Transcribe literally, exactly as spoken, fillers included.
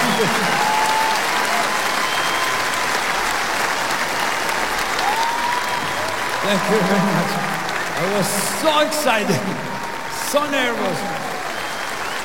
Thank you very much. I was so excited, so nervous.